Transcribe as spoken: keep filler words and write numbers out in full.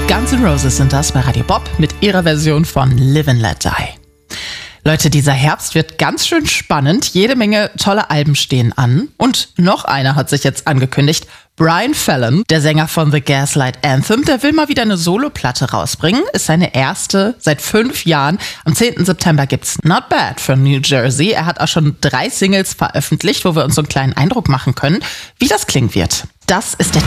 Guns N' Roses sind das bei Radio Bob mit ihrer Version von Live and Let Die. Leute, dieser Herbst wird ganz schön spannend. Jede Menge tolle Alben stehen an. Und noch einer hat sich jetzt angekündigt. Brian Fallon, der Sänger von The Gaslight Anthem, der will mal wieder eine Soloplatte rausbringen. Ist seine erste seit fünf Jahren. Am zehnten September gibt's Not Bad von New Jersey. Er hat auch schon drei Singles veröffentlicht, wo wir uns so einen kleinen Eindruck machen können, wie das klingen wird. Das ist der